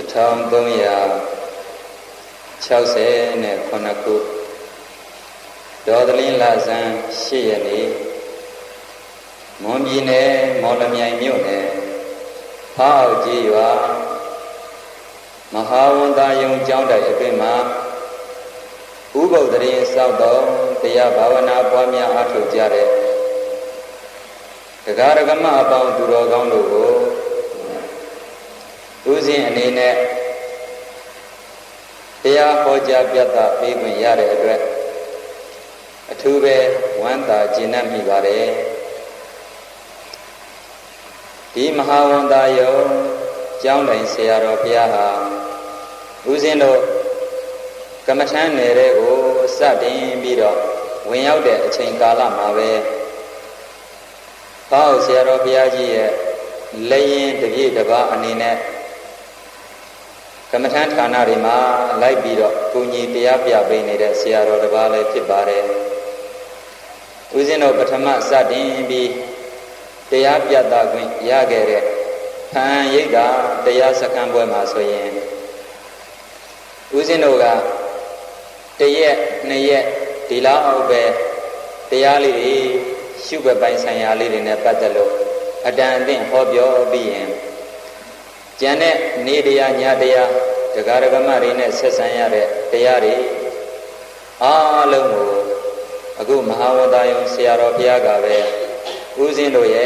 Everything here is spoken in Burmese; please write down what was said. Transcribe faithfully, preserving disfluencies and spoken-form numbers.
ထောင်သုံးရာခြောက်ဆယ်နဲ့ခုနှစ်ခုဒေါ်သလင်းလဆန်းရှစ်ရက်နေ့မွန်ပြည်နယ်မော်လမြိုင်မြို့နယ်ဖားအောက်ကြီးရွာမဟာဝန်သာယုံကျောင်းတိုက်အတွင်းမှာဥပုသ္တရင်စောက်တော်တရားဘာဝနာပွားများအားထုတ်ကြတဲ့တရားရကမအပေါင်းသူတော်ကောင်းတို့ကိုသူစဉ်အနေနဲ့တရားဟောကြားပြသပေးခွင့်ရတဲ့အတွက်အထူးပဲဝမ်းသာကျေနပ်မိပါတယ်ဒီမဟာဝန်သာယုံကျောင်းတိုင်ဆရာတော်ဘုရားဟာဦးဇင်းတို့ကမ္မထမ်းနယ်တဲ့ကိုစတင်ပြီးတော့ဝင်ရောက်တဲ့အချိန်ကာလမှာပဲဘောက်ဆရာတော်ဘုရားကြီးရဲ့လက်ရင်တပြည့်တစ်ပါးအနေနဲ့ကမ္မထမ်းဌာနတွေမှာလိုက်ပြီးတော့ကိုကြီးတရားပြပေးနေတဲ့ဆရာတော်တစ်ပါးလည်းဖြစ်ပါတယ်ဦးဇင်းတို့ပထမစတင်ပြီးတရားပြသခွင့်ရခဲ့တဲ့ဖန်ရိပ်သာတရားစခန်းပွဲမှာဆိုရင်ဦးဇင်းတို့ကတရက်နှစ်ရက်ဒီလောက်အောက်ပဲတရားလေးတွေရှုပ်ပိုင်းဆိုင်ရာလေးတွေနဲ့ပတ်သက်လို့အတန်အသင့်ဟောပြောပြီးရင်ကျန်တဲ့နေတရားညတရားတရားရကမတွေနဲ့ဆက်ဆံရတဲ့တရားတွေအားလုံးကိုအခုမဟာဝတ္တယုံဆရာတော်ဘုရားကပဲဦးဇင်းတို့ရဲ့